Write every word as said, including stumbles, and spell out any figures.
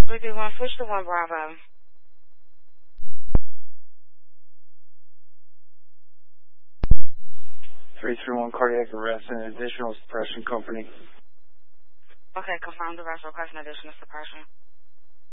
three three one, switch to one Bravo. three three one cardiac arrest and additional suppression company. Okay, confirm the arrest request and additional suppression.